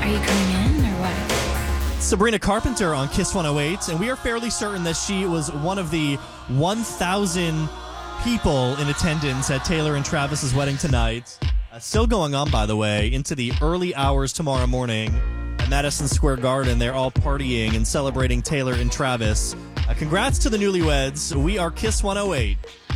Are you coming in or what? Sabrina Carpenter on Kiss 108, and we are fairly certain that she was one of the 1,000 people in attendance at Taylor and Travis's wedding tonight. Still going on, by the way, into the early hours tomorrow morning at Madison Square Garden. They're all partying and celebrating Taylor and Travis. Congrats to the newlyweds. We are Kiss 108.